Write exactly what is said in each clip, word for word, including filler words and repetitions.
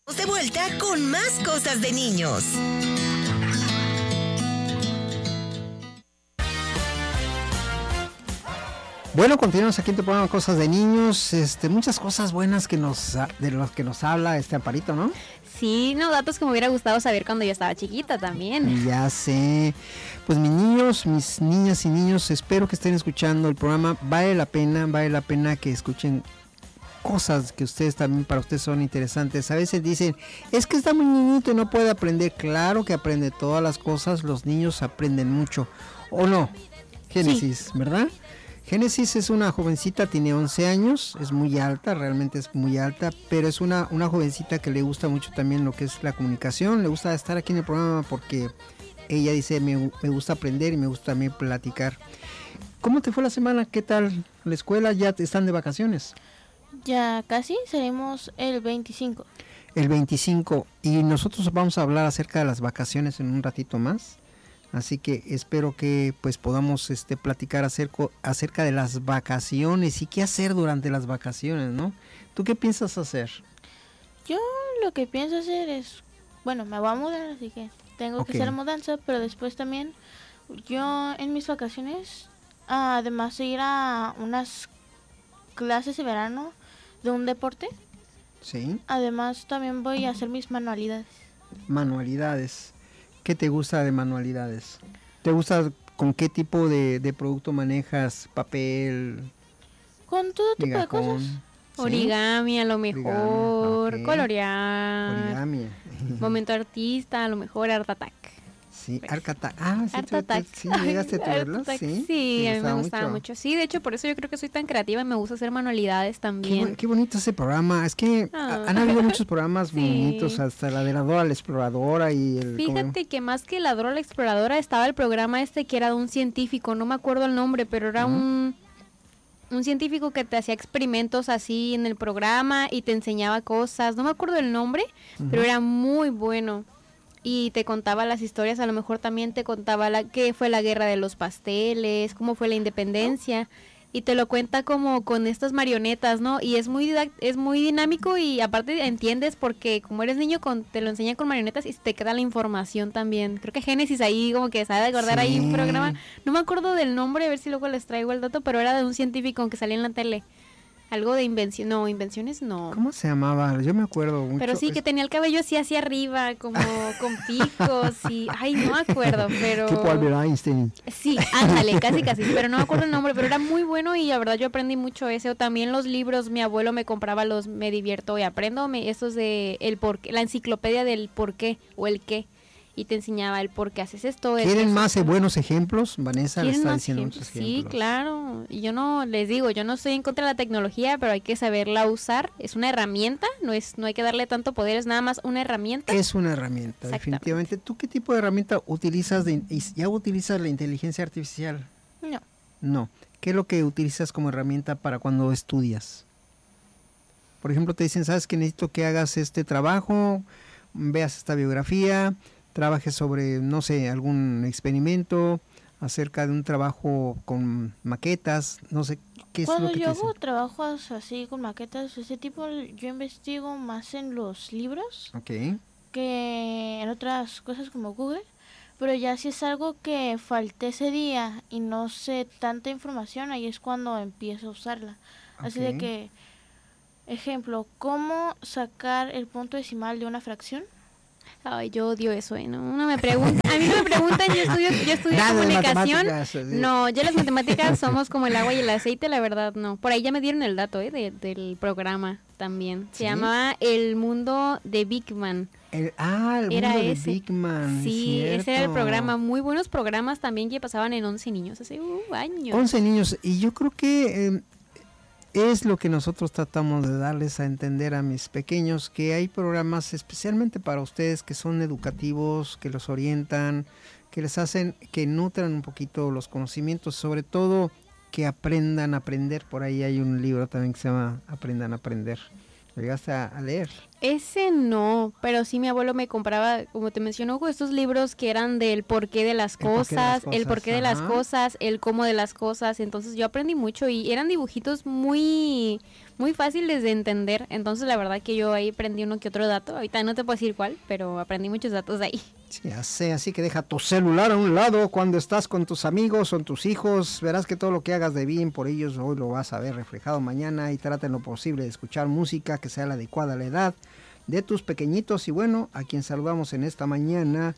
De vuelta con más cosas de niños. Bueno, continuamos aquí en tu programa Cosas de Niños. Este, muchas cosas buenas que nos de las que nos habla este Amparito, ¿no? Sí, no, datos que me hubiera gustado saber cuando yo estaba chiquita también. Ya sé. Pues mis niños, mis niñas y niños, espero que estén escuchando el programa. Vale la pena, vale la pena que escuchen cosas que ustedes también para ustedes son interesantes. A veces dicen, es que está muy niñito y no puede aprender. Claro que aprende todas las cosas, los niños aprenden mucho. ¿O no? Génesis, sí. ¿Verdad? Génesis es una jovencita, tiene once años, es muy alta, realmente es muy alta, pero es una, una jovencita que le gusta mucho también lo que es la comunicación, le gusta estar aquí en el programa porque ella dice, me, me gusta aprender y me gusta también platicar. ¿Cómo te fue la semana? ¿Qué tal la escuela? ¿Ya están de vacaciones? Ya casi, salimos el veinticinco. El veinticinco, y nosotros vamos a hablar acerca de las vacaciones en un ratito más. Así que espero que pues podamos este platicar acerca, acerca de las vacaciones y qué hacer durante las vacaciones, ¿no? ¿Tú qué piensas hacer? Yo lo que pienso hacer es, bueno, me voy a mudar, así que tengo okay. que hacer mudanza, pero después también yo en mis vacaciones, además de ir a unas clases de verano de un deporte, sí. Además también voy a hacer mis manualidades. Manualidades. ¿Qué te gusta de manualidades? ¿Te gusta con qué tipo de, de producto manejas? ¿Papel? Con todo tipo migajón, de cosas. ¿sí? Origami a lo mejor, okay. Colorear. Origami. Momento artista, a lo mejor Art Attack. Sí, Art Attack. Ah, sí, Art tú, Attack. Tú, sí, llegaste a verlos, sí. Sí, a mí me gustaba mucho? mucho. Sí, de hecho, por eso yo creo que soy tan creativa y me gusta hacer manualidades también. Qué, qué bonito ese programa. Es que ah. han habido muchos programas sí. bonitos, hasta la de la Dora la Exploradora y el... Fíjate ¿cómo? Que más que la Dora la Exploradora estaba el programa este que era de un científico, no me acuerdo el nombre, pero era uh-huh. un... un científico que te hacía experimentos así en el programa y te enseñaba cosas, no me acuerdo el nombre, uh-huh. pero era muy bueno. Y te contaba las historias, a lo mejor también te contaba la qué fue la guerra de los pasteles, cómo fue la independencia, y te lo cuenta como con estas marionetas, ¿no? Y es muy didact- es muy dinámico y aparte entiendes porque como eres niño con, te lo enseñan con marionetas y te queda la información también. Creo que Génesis ahí como que sabe de acordar sí. ahí un programa, no me acuerdo del nombre, a ver si luego les traigo el dato, pero era de un científico que salía en la tele. Algo de invención, no, invenciones no. ¿Cómo se llamaba? Yo me acuerdo mucho. Pero sí, que tenía el cabello así hacia arriba, como con picos y... Ay, no me acuerdo, pero... Tipo Albert Einstein. Sí, ándale, casi casi, pero no me acuerdo el nombre, pero era muy bueno y la verdad yo aprendí mucho ese. O también los libros, mi abuelo me compraba los Me Divierto y Aprendo, me, esos de el porqué, la enciclopedia del por qué o el qué. Y te enseñaba el por qué haces esto. ¿Quieren más eso, buenos ejemplos? Vanessa le está diciendo ejemplos? muchos ejemplos. Sí, claro. Y yo no les digo, yo no estoy en contra de la tecnología, pero hay que saberla usar. Es una herramienta, no es no hay que darle tanto poder, es nada más una herramienta. Es una herramienta, definitivamente. ¿Tú qué tipo de herramienta utilizas? De, ¿Ya utilizas la inteligencia artificial? No. No. ¿Qué es lo que utilizas como herramienta para cuando estudias? Por ejemplo, te dicen, ¿sabes que necesito que hagas este trabajo? Veas esta biografía, trabajes sobre, no sé, algún experimento acerca de un trabajo con maquetas, no sé, ¿qué es Cuando lo que yo te hago dicen? trabajos así con maquetas, ese tipo, yo investigo más en los libros okay. que en otras cosas como Google, pero ya si es algo que falté ese día y no sé tanta información, ahí es cuando empiezo a usarla. Okay. Así de que, ejemplo, ¿cómo sacar el punto decimal de una fracción? Ay, yo odio eso, ¿eh? No, no me preguntan, a mí no me preguntan, yo estudio, yo estudio Nada comunicación. Sí. No, yo las matemáticas somos como el agua y el aceite, la verdad, no. Por ahí ya me dieron el dato, ¿eh? De, del programa también. Se ¿sí? llamaba El Mundo de Big Man. El, ah, el era mundo ese. de Big Man. Sí, cierto. Ese era el programa. Muy buenos programas también que pasaban en once niños hace uh, años. once niños, y yo creo que eh, es lo que nosotros tratamos de darles a entender a mis pequeños, que hay programas especialmente para ustedes que son educativos, que los orientan, que les hacen, que nutran un poquito los conocimientos, sobre todo que aprendan a aprender. Por ahí hay un libro también que se llama Aprendan a Aprender. ¿Lo llegaste a, a leer? Ese no, pero sí mi abuelo me compraba, como te mencionó, estos libros que eran del porqué de las cosas, el porqué de las ajá. cosas, el cómo de las cosas. Entonces yo aprendí mucho y eran dibujitos muy, muy fáciles de entender. Entonces la verdad que yo ahí aprendí uno que otro dato. Ahorita no te puedo decir cuál, pero aprendí muchos datos de ahí. Sí, ya sé, así que deja tu celular a un lado cuando estás con tus amigos o tus hijos. Verás que todo lo que hagas de bien por ellos hoy lo vas a ver reflejado mañana, y trata en lo posible de escuchar música que sea la adecuada a la edad de tus pequeñitos. Y bueno, a quien saludamos en esta mañana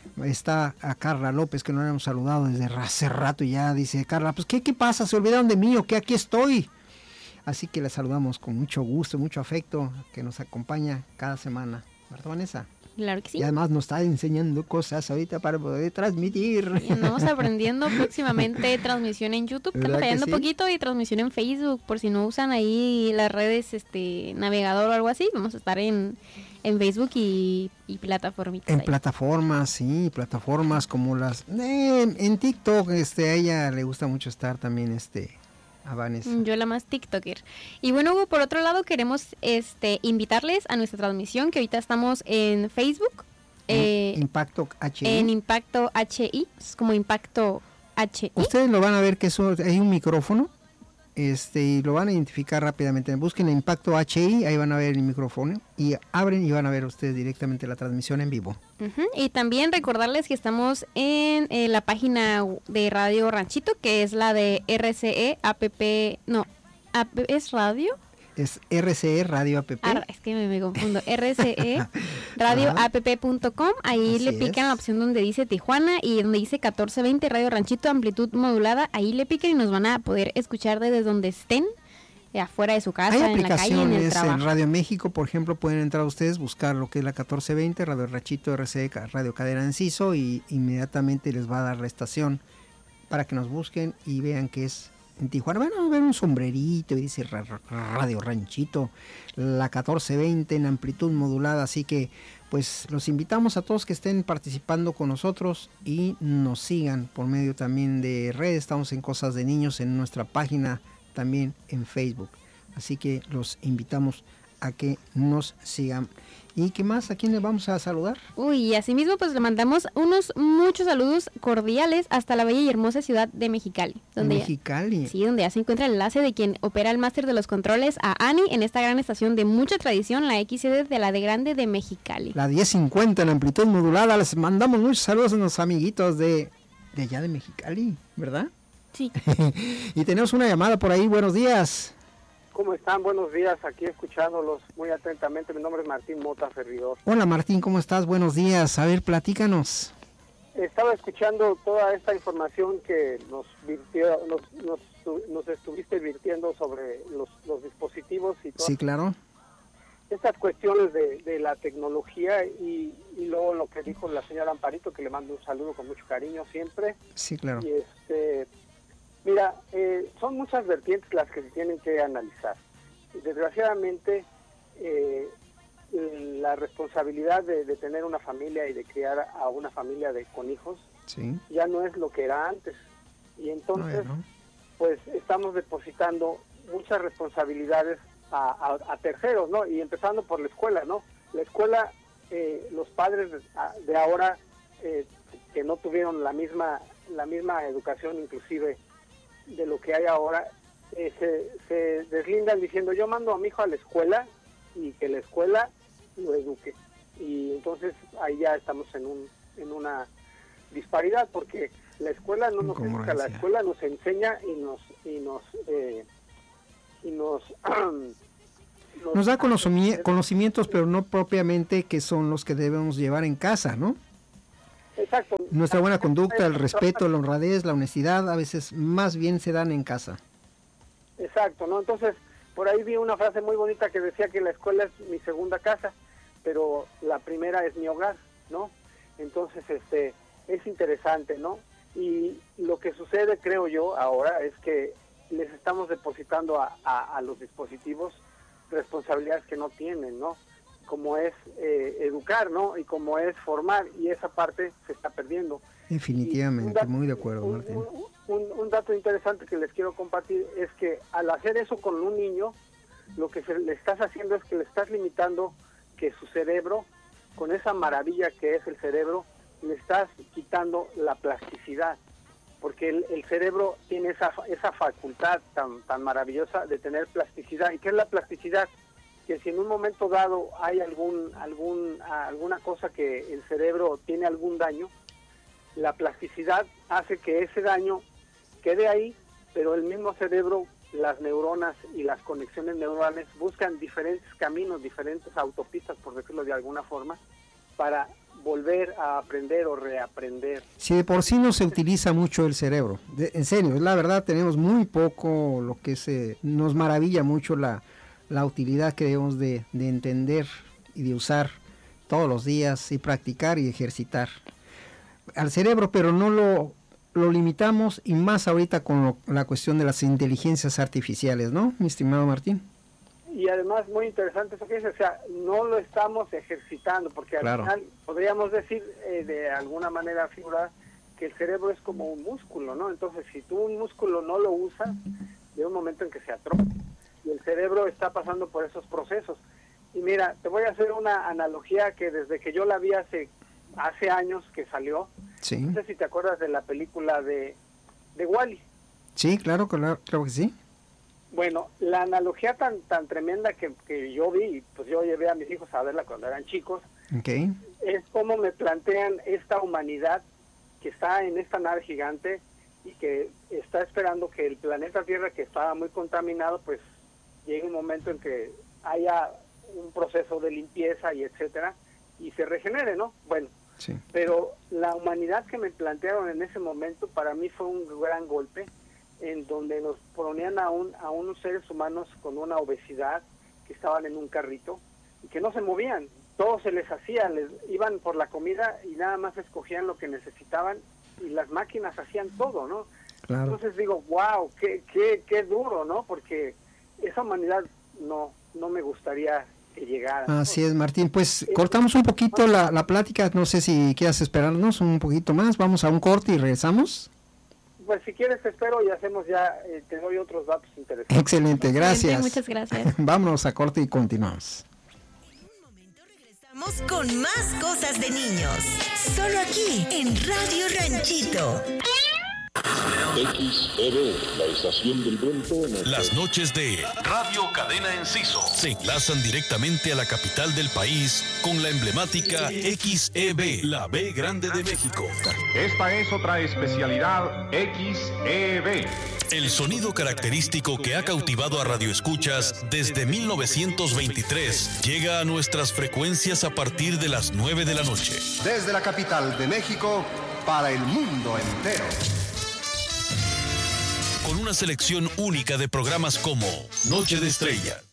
está a Carla López, que no la hemos saludado desde hace rato, y ya dice Carla, pues ¿qué, qué pasa? ¿Se olvidaron de mí o qué? Aquí estoy. Así que la saludamos con mucho gusto, mucho afecto, que nos acompaña cada semana. ¿Verdad, Vanessa? Claro que sí. Y además nos está enseñando cosas ahorita para poder transmitir. Y andamos aprendiendo próximamente transmisión en YouTube, estamos ¿Verdad que aprendiendo sí? poquito, y transmisión en Facebook, por si no usan ahí las redes, este, navegador o algo así, vamos a estar en, en Facebook y, y plataformitas En ahí. plataformas, sí, plataformas como las... eh, en TikTok, este, a ella le gusta mucho estar también, este, a Vanessa. Yo la más TikToker. Y bueno, Hugo, por otro lado queremos este invitarles a nuestra transmisión, que ahorita estamos en Facebook, eh, Impacto H I. en Impacto H I, es como Impacto H I. Ustedes lo van a ver que eso, hay un micrófono, este, y lo van a identificar rápidamente. Busquen Impacto H I, ahí van a ver el micrófono, y abren y van a ver ustedes directamente la transmisión en vivo. Ujú. Y también recordarles que estamos en eh, la página de Radio Ranchito, que es la de R C E App, no, app, ¿es radio? Es R C E Radio App. Ah, es que me, me confundo. R C E radio app punto com. Ahí Así le pican es. la opción donde dice Tijuana y donde dice catorce veinte Radio Ranchito, amplitud modulada. Ahí le pican y nos van a poder escuchar desde donde estén, eh, afuera de su casa, Hay en la calle, en el aplicaciones en, trabajo. Radio México, por ejemplo, pueden entrar ustedes, buscar lo que es la catorce veinte, Radio Ranchito, R C E, Radio Cadena Enciso, y inmediatamente les va a dar la estación para que nos busquen y vean que es en Tijuana. Van a ver un sombrerito y dice ra- ra- Radio Ranchito, la catorce veinte en amplitud modulada. Así que pues los invitamos a todos que estén participando con nosotros y nos sigan por medio también de redes. Estamos en Cosas de Niños en nuestra página, también en Facebook. Así que los invitamos a que nos sigan. ¿Y qué más? ¿A quién le vamos a saludar? Uy, y asimismo pues le mandamos unos muchos saludos cordiales hasta la bella y hermosa ciudad de Mexicali. Donde ya- Mexicali. Sí, donde ya se encuentra el enlace de quien opera el máster de los controles, a Ani, en esta gran estación de mucha tradición, la X C D de la de Grande de Mexicali. La diez cincuenta en amplitud modulada. Les mandamos muchos saludos a los amiguitos de, de allá de Mexicali, ¿verdad? Sí. Y tenemos una llamada por ahí. Buenos días. ¿Cómo están? Buenos días, aquí escuchándolos muy atentamente. Mi nombre es Martín Mota, servidor. Hola Martín, ¿cómo estás? Buenos días. A ver, platícanos. Estaba escuchando toda esta información que nos virtió, nos, nos, nos estuviste virtiendo sobre los, los dispositivos y todas Sí, claro. estas cuestiones de, de la tecnología, y, y luego lo que dijo la señora Amparito, que le mando un saludo con mucho cariño siempre. Sí, claro. Y este, mira, eh, son muchas vertientes las que se tienen que analizar. Desgraciadamente, eh, la responsabilidad de, de tener una familia y de criar a una familia de con hijos Sí. ya no es lo que era antes. Y entonces, Bueno. pues estamos depositando muchas responsabilidades a, a, a terceros, ¿no? Y empezando por la escuela, ¿no? La escuela, eh, los padres de, de ahora eh, que no tuvieron la misma la misma educación, inclusive de lo que hay ahora, eh, se, se deslindan diciendo: yo mando a mi hijo a la escuela y que la escuela lo eduque. Y entonces ahí ya estamos en un en una disparidad, porque la escuela no nos educa, la Incongruencia. escuela nos enseña y nos y nos eh, y nos Nos da conocimi- conocimientos, pero no propiamente que son los que debemos llevar en casa, ¿no? Exacto. Nuestra buena conducta, el respeto, la honradez, la honestidad, a veces más bien se dan en casa. Exacto, ¿no? Entonces, por ahí vi una frase muy bonita que decía que la escuela es mi segunda casa, pero la primera es mi hogar, ¿no? Entonces, este, es interesante, ¿no? Y lo que sucede, creo yo, ahora es que les estamos depositando a, a, a los dispositivos responsabilidades que no tienen, ¿no? Como es eh, educar, ¿no? Y como es formar, y esa parte se está perdiendo. Definitivamente, muy de acuerdo, un, Martín. un, un, un dato interesante que les quiero compartir es que al hacer eso con un niño, lo que se, le estás haciendo es que le estás limitando que su cerebro, con esa maravilla que es el cerebro, le estás quitando la plasticidad, porque el, el cerebro tiene esa esa facultad tan tan maravillosa de tener plasticidad. ¿Y qué es la plasticidad? Que si en un momento dado hay algún algún alguna cosa que el cerebro tiene algún daño, la plasticidad hace que ese daño quede ahí, pero el mismo cerebro, las neuronas y las conexiones neuronales buscan diferentes caminos, diferentes autopistas, por decirlo de alguna forma, para volver a aprender o reaprender. Si de por sí no se utiliza mucho el cerebro, de, en serio, la verdad tenemos muy poco lo que se nos maravilla mucho la, la utilidad que debemos de, de entender y de usar todos los días y practicar y ejercitar al cerebro, pero no lo, lo limitamos, y más ahorita con lo, la cuestión de las inteligencias artificiales, ¿no, mi estimado Martín? Y además muy interesante eso que dice, o sea, no lo estamos ejercitando, porque al claro. final podríamos decir eh, de alguna manera figurada que el cerebro es como un músculo, ¿no? Entonces, si tú un músculo no lo usas, llega un momento en que se atrofia, y el cerebro está pasando por esos procesos. Y mira, te voy a hacer una analogía que desde que yo la vi hace hace años que salió, sí. No sé si te acuerdas de la película de, de Wall-E. Sí, claro, claro, claro que sí. Bueno, la analogía tan tan tremenda que, que yo vi, pues yo llevé a mis hijos a verla cuando eran chicos, okay. Es como me plantean esta humanidad que está en esta nave gigante y que está esperando que el planeta Tierra, que estaba muy contaminado, pues llegue un momento en que haya un proceso de limpieza y etcétera, y se regenere, ¿no? Bueno, sí. Pero la humanidad que me plantearon en ese momento para mí fue un gran golpe, en donde nos ponían a, un, a unos seres humanos con una obesidad, que estaban en un carrito y que no se movían, todo se les hacía, les iban por la comida y nada más escogían lo que necesitaban y las máquinas hacían todo, ¿no? Claro. Entonces digo, wow, qué, qué, qué duro, ¿no? Porque esa humanidad no, no me gustaría que llegara, ¿no? Así es, Martín, pues eh, cortamos un poquito la, la plática, no sé si quieras esperarnos un poquito más, vamos a un corte y regresamos. Pues si quieres te espero y hacemos ya, eh, te doy otros datos interesantes. Excelente, gracias. Muchas gracias. Vámonos a corte y continuamos. En un momento regresamos con más cosas de niños. Solo aquí en Radio Ranchito. X E B, la estación del viento. Las noches de Radio Cadena Enciso se enlazan directamente a la capital del país con la emblemática X E B, la B grande de México. Esta es otra especialidad X E B. El sonido característico que ha cautivado a radioescuchas desde mil novecientos veintitrés llega a nuestras frecuencias a partir de las nueve de la noche. Desde la capital de México para el mundo entero. Con una selección única de programas como Noche de Estrella,